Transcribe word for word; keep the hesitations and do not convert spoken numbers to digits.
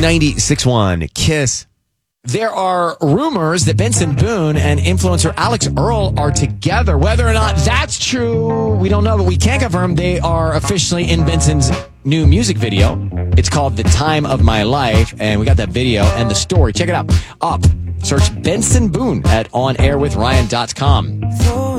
ninety-six point one Kiss. There are rumors that Benson Boone and influencer Alex Earl are together. Whether or not that's true, we don't know, but we can confirm they are officially in Benson's new music video. It's called The Time of My Life, and we got that video and the story. Check it out. Up. Search Benson Boone at on air with ryan dot com.